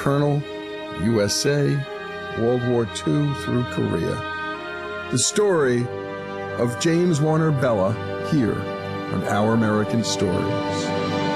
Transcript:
Colonel, USA, World War II through Korea. The story of James Warner Bella here on Our American Stories.